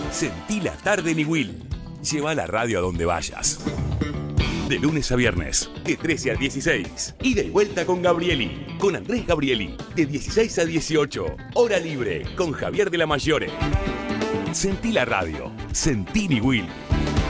Sentí la tarde en Iguil. Lleva la radio a donde vayas. De lunes a viernes, de 13 a 16. Ida y vuelta con Gabrieli. Con Andrés Gabrieli. De 16 a 18. Hora libre con Javier de la Mayore. Sentí la radio. Sentí Iguil.